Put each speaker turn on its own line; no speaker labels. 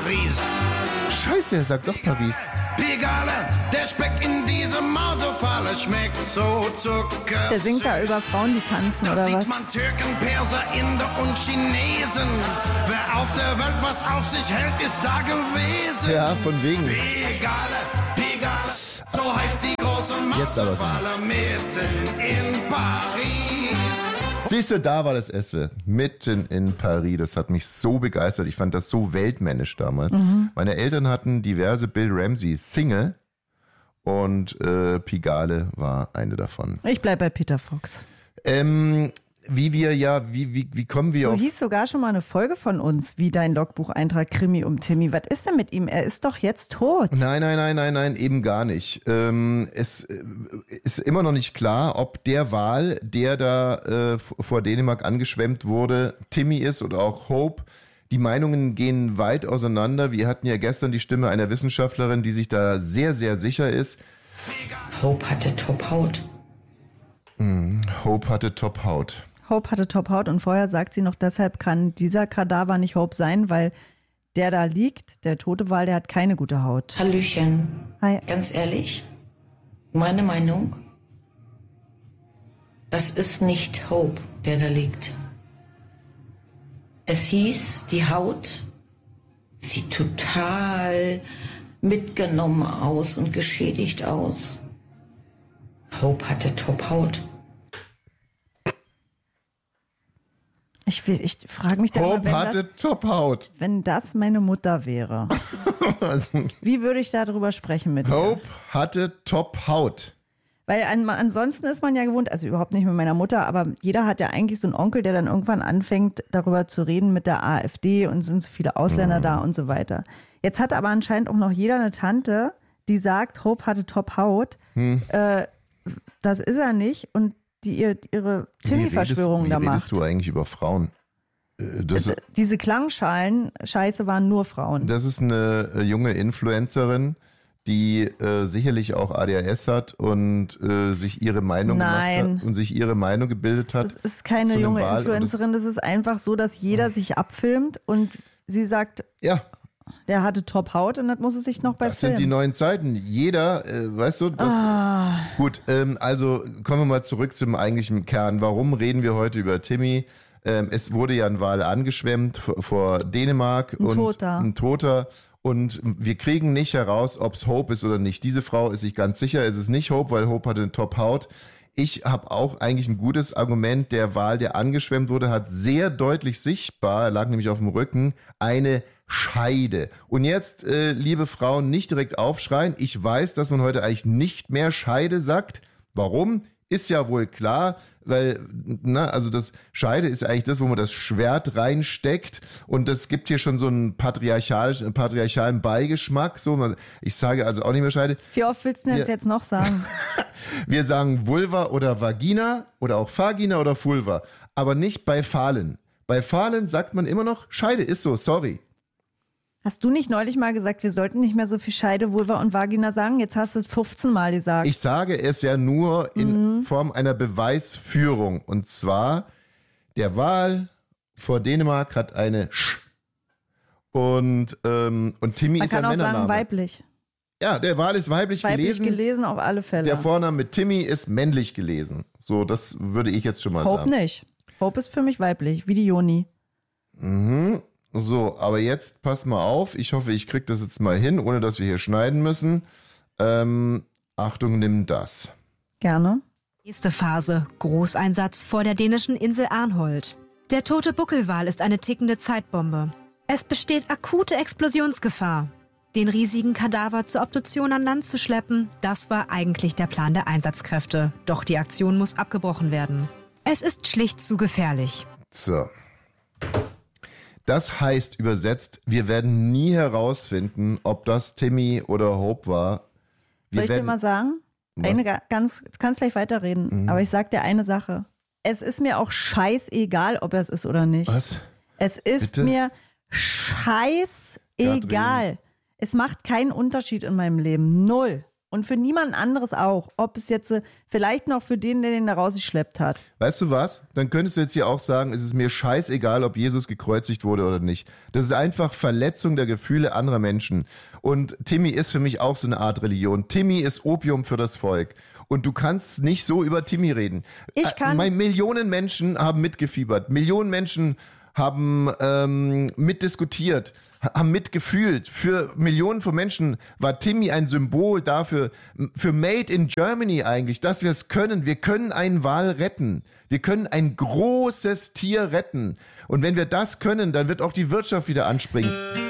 Paris.
Scheiße, er sagt doch Paris.
Pegale, der Speck in diesem Mausefalle schmeckt so Zucker.
Der singt da über Frauen, die tanzen,
Da
oder
sieht
was?
man Türken, Perser, Inder und Chinesen. Wer auf der Welt was auf sich hält, ist da gewesen.
Ja, von wegen.
Pegale, Pegale, so heißt die große
Jetzt aber so.
Mausefalle mitten in Paris.
Siehst du, da war das Eswe, mitten in Paris. Das hat mich so begeistert. Ich fand das so weltmännisch damals. Meine Eltern hatten diverse Bill Ramsey Single und Pigalle war eine davon.
Ich bleib bei Peter Fox.
Wie kommen wir
So
auf...
hieß sogar schon mal eine Folge von uns, wie dein Logbucheintrag Krimi um Timmy. Was ist denn mit ihm? Er ist doch jetzt tot.
Nein, eben gar nicht. Es ist immer noch nicht klar, ob der Wal, der da vor Dänemark angeschwemmt wurde, Timmy ist oder auch Hope. Die Meinungen gehen weit auseinander. Wir hatten ja gestern die Stimme einer Wissenschaftlerin, die sich da sehr, sehr sicher ist.
Hope hatte Top-Haut.
Hope hatte Top-Haut.
Hope hatte Top-Haut und vorher sagt sie noch, deshalb kann dieser Kadaver nicht Hope sein, weil der da liegt, der tote Wal, der hat keine gute Haut.
Hallöchen.
Hi.
Ganz ehrlich, meine Meinung, das ist nicht Hope, der da liegt. Es hieß, die Haut sieht total mitgenommen aus und geschädigt aus. Hope hatte Top-Haut.
Ich frage mich da immer,
Hope hatte Top-Haut.
wenn das meine Mutter wäre. Wie würde ich darüber sprechen mit ihr?
Hope hatte Top-Haut.
Weil ansonsten ist man ja gewohnt, also überhaupt nicht mit meiner Mutter, aber jeder hat ja eigentlich so einen Onkel, der dann irgendwann anfängt, darüber zu reden mit der AfD und sind so viele Ausländer da und so weiter. Jetzt hat aber anscheinend auch noch jeder eine Tante, die sagt, Hope hatte Top-Haut. Das ist er nicht und die ihre Timmy-Verschwörungen da
Wie
macht.
redest du eigentlich über Frauen?
Diese Klangschalen-Scheiße waren nur Frauen.
Das ist eine junge Influencerin, die sicherlich auch ADHS hat und sich ihre Meinung gemacht hat und sich ihre Meinung gebildet hat.
Das ist keine junge Influencerin, das ist einfach so, dass jeder sich abfilmt und sie sagt,
ja,
der hatte Top-Haut und das muss es sich noch bei
das
Filmen.
sind die neuen Zeiten. Jeder, weißt du, das... Gut, also kommen wir mal zurück zum eigentlichen Kern. Warum reden wir heute über Timmy? Es wurde ja ein Wal angeschwemmt vor Dänemark. Ein Toter. Und wir kriegen nicht heraus, ob es Hope ist oder nicht. Diese Frau ist sich ganz sicher, es ist nicht Hope, weil Hope hatte eine Top-Haut. Ich habe auch eigentlich ein gutes Argument. Der Wal, der angeschwemmt wurde, hat sehr deutlich sichtbar, er lag nämlich auf dem Rücken, eine Scheide. Und jetzt, liebe Frauen, nicht direkt aufschreien. Ich weiß, dass man heute eigentlich nicht mehr Scheide sagt. Warum? Ist ja wohl klar, weil, also das Scheide ist eigentlich das, wo man das Schwert reinsteckt und das gibt hier schon so einen patriarchalen Beigeschmack. So, ich sage also auch nicht mehr Scheide.
Wie oft willst du das jetzt noch sagen?
Wir sagen Vulva oder Vagina oder auch Vagina oder Vulva, aber nicht bei Fahlen. Bei Fahlen sagt man immer noch Scheide, ist so, sorry.
Hast du nicht neulich mal gesagt, wir sollten nicht mehr so viel Scheide, Vulva und Vagina sagen? Jetzt hast du es 15 Mal gesagt.
Ich sage es ja nur in Form einer Beweisführung. Und zwar, der Wal vor Dänemark hat eine Sch. Und Timmy
Man
ist ein
kann auch
Männername.
sagen weiblich.
Ja, der Wal ist weiblich gelesen.
Weiblich gelesen auf alle Fälle.
Der Vorname mit Timmy ist männlich gelesen. So, das würde ich jetzt schon mal
Hope
sagen.
nicht. Hope ist für mich weiblich, wie die Joni.
So, aber jetzt pass mal auf. Ich hoffe, ich kriege das jetzt mal hin, ohne dass wir hier schneiden müssen. Achtung, nimm das.
Gerne.
Nächste Phase. Großeinsatz vor der dänischen Insel Arnhold. Der tote Buckelwal ist eine tickende Zeitbombe. Es besteht akute Explosionsgefahr. Den riesigen Kadaver zur Obduktion an Land zu schleppen, das war eigentlich der Plan der Einsatzkräfte. Doch die Aktion muss abgebrochen werden. Es ist schlicht zu gefährlich.
So. Das heißt übersetzt, wir werden nie herausfinden, ob das Timmy oder Hope war.
Soll ich dir mal sagen? Du kannst gleich weiterreden, aber ich sag dir eine Sache. Es ist mir auch scheißegal, ob er es ist oder nicht.
Was?
Es ist
Bitte?
mir scheißegal. Es macht keinen Unterschied in meinem Leben. Null. Und für niemand anderes auch. Ob es jetzt vielleicht noch für den, der den da rausgeschleppt hat.
Weißt du was? Dann könntest du jetzt hier auch sagen, es ist mir scheißegal, ob Jesus gekreuzigt wurde oder nicht. Das ist einfach Verletzung der Gefühle anderer Menschen. Und Timmy ist für mich auch so eine Art Religion. Timmy ist Opium für das Volk. Und du kannst nicht so über Timmy reden. Millionen Menschen haben mitgefiebert. Millionen Menschen haben mitdiskutiert, haben mitgefühlt. Für Millionen von Menschen war Timmy ein Symbol dafür, für Made in Germany eigentlich, dass wir es können. Wir können einen Wal retten. Wir können ein großes Tier retten. Und wenn wir das können, dann wird auch die Wirtschaft wieder anspringen.